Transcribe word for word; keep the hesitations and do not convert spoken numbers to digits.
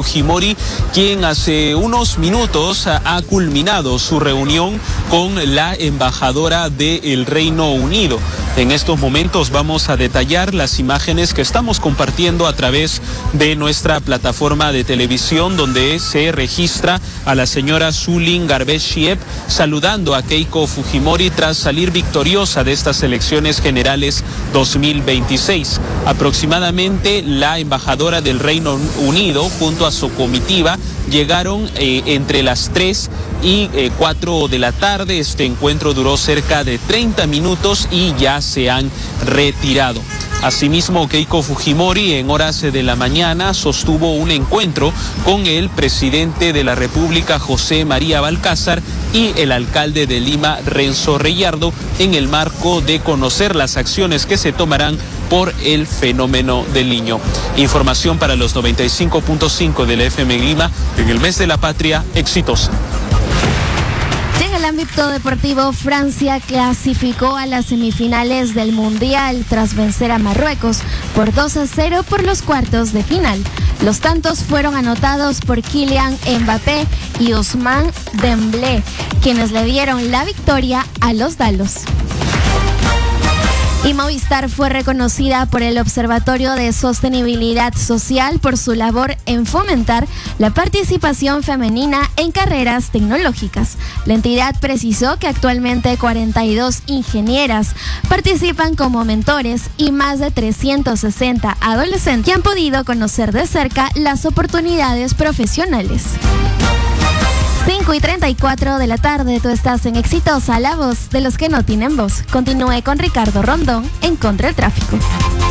Fujimori, quien hace unos minutos ha culminado su reunión con la embajadora del Reino Unido. En estos momentos vamos a detallar las imágenes que estamos compartiendo a través de nuestra plataforma de televisión, donde se registra a la señora Zulin Garbeshiep saludando a Keiko Fujimori tras salir victoriosa de estas elecciones generales dos mil veintiséis. Aproximadamente la embajadora del Reino Unido junto a su comitiva llegaron eh, entre las tres y cuatro de la tarde. Este encuentro duró cerca de treinta minutos y ya se han retirado. Asimismo, Keiko Fujimori en horas de la mañana sostuvo un encuentro con el presidente de la República, José María Balcázar, y el alcalde de Lima, Renzo Reyardo, en el marco de conocer las acciones que se tomarán por el fenómeno del Niño. Información para los noventa y cinco punto cinco de la F M Lima en el mes de la patria exitosa. En el ámbito deportivo, Francia clasificó a las semifinales del Mundial tras vencer a Marruecos por dos a cero por los cuartos de final. Los tantos fueron anotados por Kylian Mbappé y Ousmane Dembélé, quienes le dieron la victoria a los dalos. Y Movistar fue reconocida por el Observatorio de Sostenibilidad Social por su labor en fomentar la participación femenina en carreras tecnológicas. La entidad precisó que actualmente cuarenta y dos ingenieras participan como mentores y más de trescientos sesenta adolescentes que han podido conocer de cerca las oportunidades profesionales. cinco y treinta y cuatro de la tarde, tú estás en Exitosa, la voz de los que no tienen voz. Continúe con Ricardo Rondón en Contra el Tráfico.